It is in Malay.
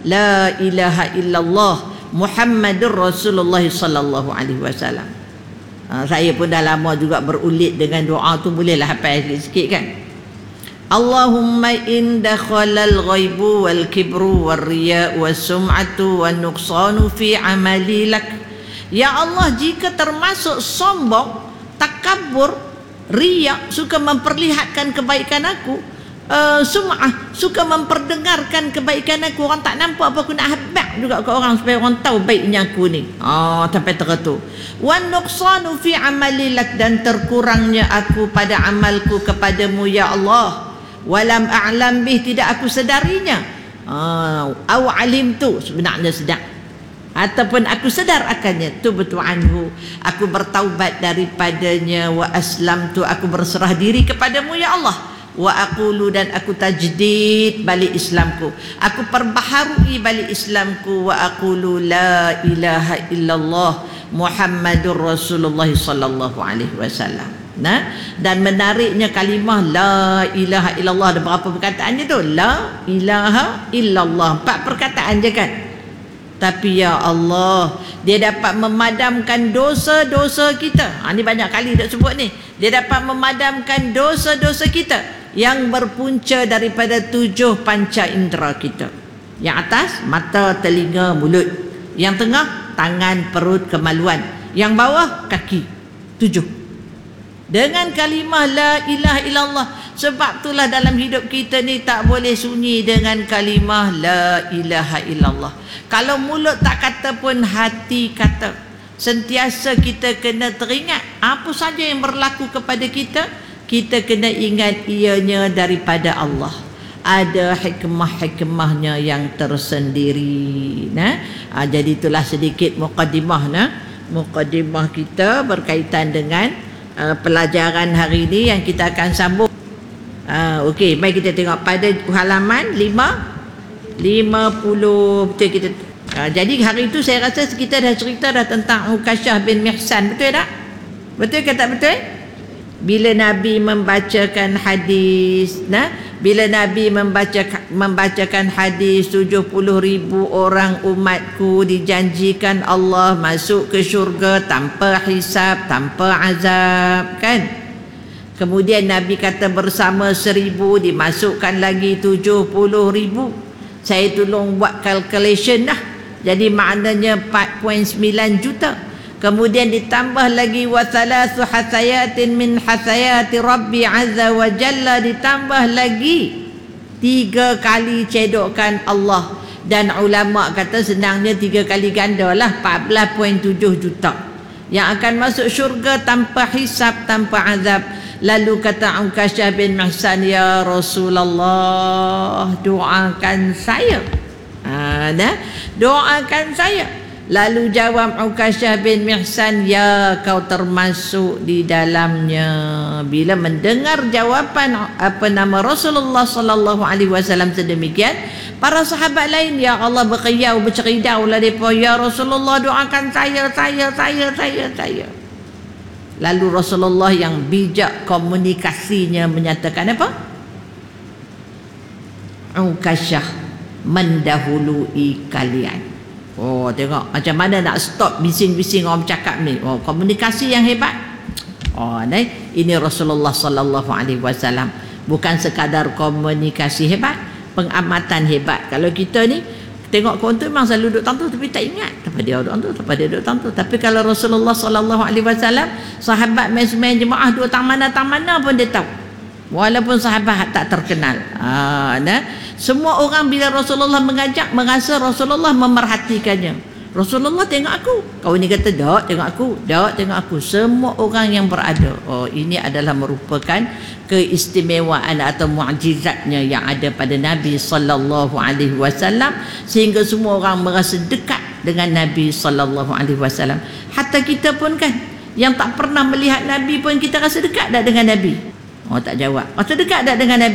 la ilaha illallah Muhammadur Rasulullah sallallahu alaihi wasallam. Saya pun dah lama juga berulit dengan doa tu, bolehlah hafal sikit-sikit kan. Allahumma in dakhalal ghaibu wal kibru wal riya was sum'atu wan nuqsanu fi amali lak. Ya Allah, jika termasuk sombong, takabur, riya, suka memperlihatkan kebaikan aku, sum'ah, suka memperdengarkan kebaikan aku, orang tak nampak apa aku nak habaq juga ke orang supaya orang tahu baiknya aku ni. Sampai teratu. Wan nuqsanu fi amali lak, dan terkurangnya aku pada amalku kepadamu ya Allah. Walam a'lam bih, tidak aku sedarinya. Au alim tu sebenarnya sedar, ataupun aku sedar akannya. Tubtu anhu, aku bertaubat daripadanya. Wa aslamtu, aku berserah diri kepadamu ya Allah. Wa aqulu, dan aku tajdid balik Islamku, aku perbaharui balik Islamku. Wa aqulu la ilaha illallah Muhammadur Rasulullah sallallahu alaihi wasallam. Dan menariknya kalimah la ilaha illallah, ada berapa perkataannya tu? La ilaha illallah, 4 perkataan je kan. Tapi ya Allah, dia dapat memadamkan dosa-dosa kita. Ni banyak kali dah sebut ni. Dia dapat memadamkan dosa-dosa kita yang berpunca daripada 7 panca indera kita. Yang atas, mata, telinga, mulut. Yang tengah, tangan, perut, kemaluan. Yang bawah, kaki. 7. Dengan kalimah la ilaha illallah. Sebab itulah dalam hidup kita ni tak boleh sunyi dengan kalimah la ilaha illallah. Kalau mulut tak kata pun hati kata. Sentiasa kita kena teringat apa saja yang berlaku kepada kita, kita kena ingat ianya daripada Allah. Ada hikmah-hikmahnya yang tersendiri. Jadi itulah sedikit muqaddimah muqaddimah kita berkaitan dengan pelajaran hari ini yang kita akan sambung. Okey, mari kita tengok pada halaman 50. Betul kita. Jadi hari itu saya rasa kita dah cerita dah tentang Ukasyah bin Mihsan, betul tak? Betul ke tak betul? Bila Nabi membacakan hadis, bila Nabi membacakan hadis, 70,000 orang umatku dijanjikan Allah masuk ke syurga tanpa hisab, tanpa azab, kan? Kemudian Nabi kata bersama 1,000 dimasukkan lagi 70,000. Saya tolong buat calculation dah. Jadi maknanya 4.9 juta. Kemudian ditambah lagi wa thalathu hasayatin min hasayati Rabbi azza wa jalla, ditambah lagi 3 kali cedokan Allah. Dan ulama kata senangnya 3 kali ganda lah, 14.7 juta yang akan masuk syurga tanpa hisab, tanpa azab. Lalu kata Ukasyah bin Mihsan, ya Rasulullah, doakan saya. Doakan saya. Lalu jawab Ukasyah bin Mihsan, ya kau termasuk di dalamnya. Bila mendengar jawapan Rasulullah sallallahu alaihi wasallam sedemikian, para sahabat lain ya Allah berceridau lah depa, ya Rasulullah doakan saya. Lalu Rasulullah yang bijak komunikasinya menyatakan apa? Ukasyah mendahului kalian. Tengok macam mana nak stop bising-bising orang bercakap ni. Komunikasi yang hebat. Ini Rasulullah sallallahu alaihi wasallam. Bukan sekadar komunikasi hebat, pengamatan hebat. Kalau kita ni tengok kawan tu memang selalu duduk tentu tapi tak ingat apa dia duduk tentu. Tapi kalau Rasulullah sallallahu alaihi wasallam, sahabat main jemaah duduk tang mana pun dia tahu. Walaupun sahabat tak terkenal. Semua orang bila Rasulullah mengajak merasa Rasulullah memerhatikannya. Rasulullah tengok aku. Kau ni kata dak tengok aku. Semua orang yang berada. Ini adalah merupakan keistimewaan atau mukjizatnya yang ada pada Nabi sallallahu alaihi wasallam, sehingga semua orang merasa dekat dengan Nabi sallallahu alaihi wasallam. Hatta kita pun kan yang tak pernah melihat Nabi pun kita rasa dekat dak dengan Nabi. Tak jawab. Rasa dekat dak dengan Nabi?